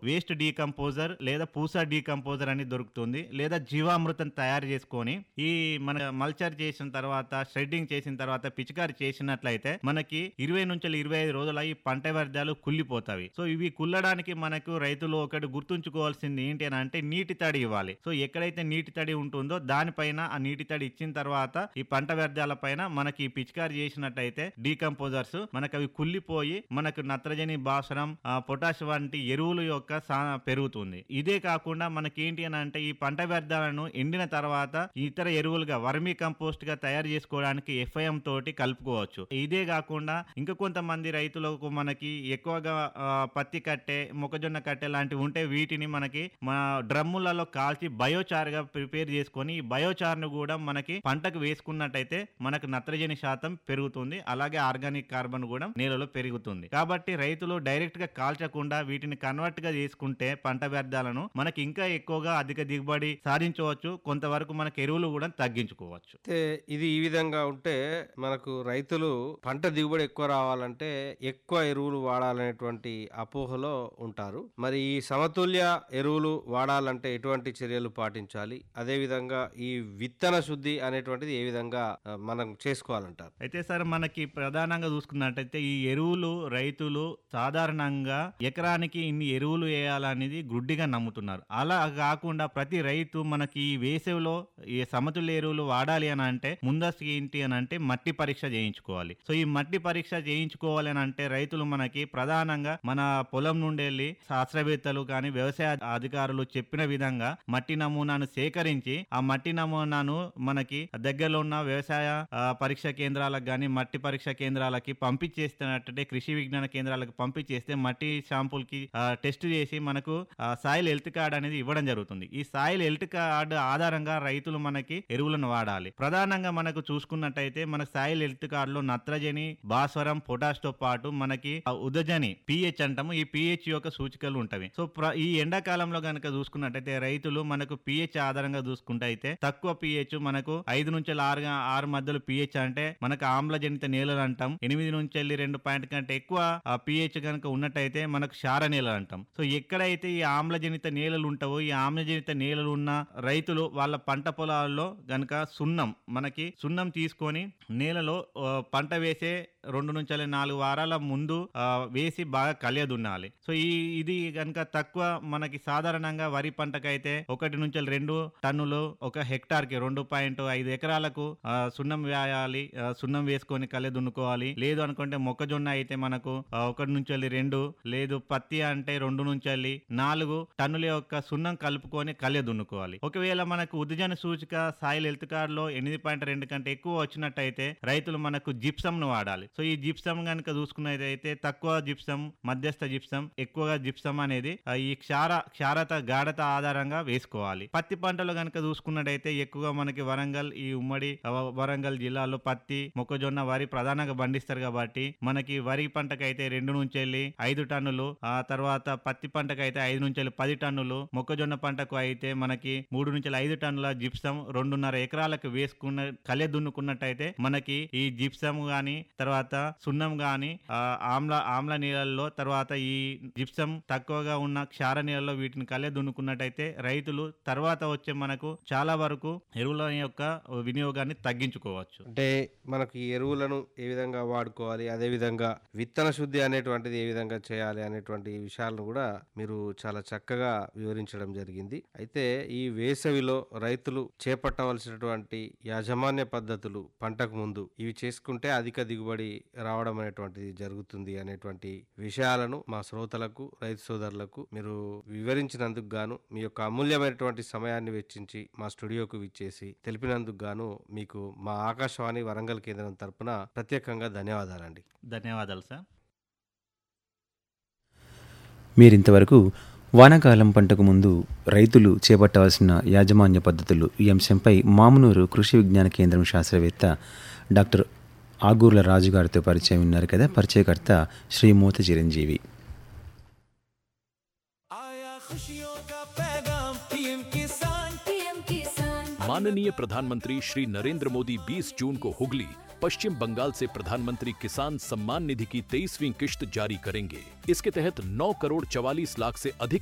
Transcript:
Waste decomposer లేదా Pusa decomposer అని దొరుకుతుంది, లేదా జీవామృతం తయారు చేసుకొని ఈ మన మల్చర్ చేసిన తర్వాత షెడ్డింగ్ చేసిన తర్వాత పిచికారి చేసినట్లయితే మనకి 20 నుంచి 25 రోజుల ఈ పంట వ్యర్థాలు కుళ్ళిపోతాయి. సో ఇవి కుళ్ళడానికి మనకు రైతులు ఒకటి గుర్తుంచుకోవాల్సింది ఏంటి అని అంటే నీటి తడి ఇవ్వాలి. సో ఎక్కడైతే నీటి తడి ఉంటుందో దానిపైన ఆ నీటి తడి ఇచ్చిన తర్వాత ఈ పంట వ్యర్థాల పైన మనకి పిచికారి చేసినట్టయితే డీకంపోజర్స్ మనకు అవి కుళ్ళిపోయి మనకు నత్రజని, భాస్వరం, పొటాష్ వంటి ఎరువుల యొక్క పెరుగుతుంది. ఇదే కాకుండా మనకేంటి అని అంటే ఈ పంట వ్యర్థాలను ఎండిన తర్వాత ఇతర ఎరువులుగా వర్మీ కంపోస్ట్ గా తయారు చేసుకోవడానికి FIM తోటి కలుపుకోవచ్చు. ఇదే కాకుండా ఇంకా కొంతమంది రైతులకు మనకి ఎక్కువగా పత్తి కట్టె, మొక్కజొన్న కట్టె లాంటివి ఉంటే వీటిని మనకి మన డ్రమ్ములలో కాల్చి బయోచార్ గా ప్రిపేర్ చేసుకొని ఈ బయోచార్ ను కూడా మనకి పంటకు వేసుకున్నట్టయితే మనకు నత్రజని శాతం పెరుగుతుంది. అలాగే ఆర్గానిక్ కార్బన్ కూడా నేలలో పెరుగుతుంది. కాబట్టి రైతులు డైరెక్ట్ గా కాల్చకుండా వీటిని కన్వర్ట్ గా చేసుకుంటే పంట వ్యర్థాలను మనకి ఇంకా ఎక్కువగా అధిక దిగుబడి సాధించవచ్చు. కొంతవరకు మనకు ఎరువులు కూడా తగ్గించుకోవచ్చు. ఇది ఈ విధంగా ఉంటే మనకు రైతులు పంట దిగుబడి ఎక్కువ రావాలంటే ఎక్కువ ఎరువులు వాడాలనేటువంటి అపోహలో ఉంటారు. మరి ఈ సమతుల్య ఎరువులు వాడాలంటే ఎటువంటి చర్యలు పాటించాలి? అదే విధంగా ఈ విత్తన శుద్ధి అనేటువంటిది ఏ విధంగా మనం చేసుకోవాలంటారు? అయితే సార్ మనకి ప్రధానంగా చూసుకున్నట్టయితే ఈ ఎరువులు రైతులు సాధారణంగా ఎకరానికి ఇన్ని ఎరువులు వేయాలనేది గుడ్డిగా నమ్ముతున్నారు. అలా కాకుండా ప్రతి రైతు మనకి ఈ వేసవిలో ఈ సమతుల్య ఎరువులు వాడాలి అని అంటే ముందస్తు ఏంటి అని అంటే మట్టి పరీక్ష చేయించుకోవాలి. సో ఈ మట్టి పరీక్ష చేయించుకోవాలి అని అంటే రైతులు మనకి ప్రధానంగా మన పొలం నుండి వెళ్ళి శాస్త్రవేత్తలు కానీ వ్యవసాయ అధికారులు చెప్పిన విధంగా మట్టి నమూనాను సేకరించి ఆ మట్టి నమూనాను మనకి దగ్గరలో ఉన్న వ్యవసాయ పరీక్ష కేంద్రాలకు కానీ మట్టి పరీక్ష కేంద్రాలకి పంపించేస్తున్నట్టే కృషి విజ్ఞాన కేంద్రాలకు పంపించేస్తే మట్టి శాంపుల్ కి టెస్ట్ చేసి మనకు సాయిల్ హెల్త్ కార్డ్ అనేది ఇవ్వడం జరుగుతుంది. ఈ సాయిల్ హెల్త్ కార్డు ఆధారంగా రైతులు మనకి ఎరువులను వాడాలి. ప్రధానంగా మనకు చూసుకున్నట్టయితే మన సాయిల్ హెల్త్ కార్డులో నత్రజని, భాస్వరం, పొటాష్ తో పాటు మనకి ఉదజని pH అంటాము. ఈ pH యొక్క సూచికలు ఉంటవి. సో ఈ ఎండాకాలంలో కనుక చూసుకున్నట్టయితే రైతులు మనకు pH ఆధారంగా చూసుకుంటే అయితే తక్కువ pH మనకు 5 నుంచి 6 మధ్యలో pH అంటే మనకు ఆమ్లజనిత నేలలు అంటాం. 8 నుంచి 2 పాయింట్ కంటే ఎక్కువ pH కనుక ఉన్నట్టయితే మనకు క్షార నేలలు అంటాం. సో ఎక్కడైతే ఈ ఆమ్లజనిత నేలలు ఉంటావో ఈ ఆమ్లజనిత నేలలు ఉన్న రైతులు వాళ్ళ పంట పొలాల్లో గనక మనకి సున్నం తీసుకొని నేలలో పంట వేసే 2 నుంచి 4 వారాల ముందు వేసి బాగా కలియదున్నాలి. సో ఇది కనుక తక్కువ మనకి సాధారణంగా వరి పంటకైతే 1 నుంచి 2 టన్నులు ఒక హెక్టార్ కి 2.5 ఎకరాలకు సున్నం వేయాలి. సున్నం వేసుకొని కలియదున్నుకోవాలి. లేదు అనుకుంటే మొక్కజొన్న అయితే మనకు 1 నుంచి 2, లేదు పత్తి అంటే 2 నుంచి 4 టన్నుల యొక్క సున్నం కలుపుకొని కలియదున్నుకోవాలి. ఒకవేళ మనకు ఉదజన సూచిక సాయిల్ హెల్త్ కార్డ్ లో 8.2 కంటే ఎక్కువ వచ్చినట్టయితే రైతులు మనకు జిప్సమ్ ను వాడాలి. సో ఈ జిప్సమ్ కనుక చూసుకున్నట్టయితే తక్కువ జిప్సమ్, మధ్యస్థ జిప్సమ్, ఎక్కువగా జిప్సమ్ అనేది ఈ క్షారత గాఢత ఆధారంగా వేసుకోవాలి. పత్తి పంటలో కనుక చూసుకున్నట్టయితే ఎక్కువగా మనకి వరంగల్, ఈ ఉమ్మడి వరంగల్ జిల్లాలో పత్తి, మొక్కజొన్న, వరి ప్రధానంగా పండిస్తారు కాబట్టి మనకి వరి పంటకైతే 2 నుంచి 5 టన్నులు, ఆ తర్వాత పత్తి పంటకైతే 5 నుంచి 10 టన్నులు, మొక్కజొన్న పంటకు అయితే మనకి 3 నుంచి 5 టన్నుల జిప్సమ్ 2.5 ఎకరాలకు వేసుకున్న కలియ దున్నుకున్నట్టయితే మనకి ఈ జిప్సమ్ గాని తర్వాత సున్నం గాని ఆమ్ల నీళ్ళల్లో తర్వాత ఈ జిప్సమ్ తక్కువగా ఉన్న క్షార నీళ్ళలో వీటిని కలియ దున్నుకున్నట్టయితే రైతులు తర్వాత వచ్చే మనకు చాలా వరకు ఎరువుల యొక్క వినియోగాన్ని తగ్గించుకోవచ్చు. అంటే మనకు ఈ ఎరువులను ఏ విధంగా వాడుకోవాలి, అదే విధంగా విత్తన శుద్ధి అనేటువంటిది ఏ విధంగా చేయాలి అనేటువంటి విషయాలను కూడా మీరు చాలా చక్కగా వివరించడం జరిగింది. అయితే ఈ వేసవిలో రైతులు చేపట్టవలసినటువంటి యాజమాన్య పద్ధతులు పంటకు ముందు ఇవి చేసుకుంటే అధిక దిగుబడి రావడం అనేటువంటిది జరుగుతుంది అనేటువంటి విషయాలను మా శ్రోతలకు, రైతు సోదరులకు మీరు వివరించినందుకు గాను, మీ యొక్క అమూల్యమైనటువంటి సమయాన్ని వెచ్చించి మా స్టూడియోకు విచ్చేసి తెలిపినందుకు గాను మీకు మా ఆకాశవాణి వరంగల్ కేంద్రం తరపున ప్రత్యేకంగా ధన్యవాదాలండి. ధన్యవాదాలు సార్. మీరింతవరకు వానాకాలం పంటకు ముందు రైతులు చేపట్టవలసిన యాజమాన్య పద్ధతులు ఈ అంశంపై మామునూరు కృషి విజ్ఞాన కేంద్రం శాస్త్రవేత్త డాక్టర్ ఆగూర్ల రాజు గారితో పరిచయం విన్నారు కదా. పరిచయకర్త శ్రీ మోత చిరంజీవి. माननीय प्रधानमंत्री श्री नरेंद्र मोदी 20 जून को हुगली, पश्चिम बंगाल से प्रधानमंत्री किसान सम्मान निधि की 23वीं किश्त जारी करेंगे। इसके तहत 9 करोड़ 44 लाख से अधिक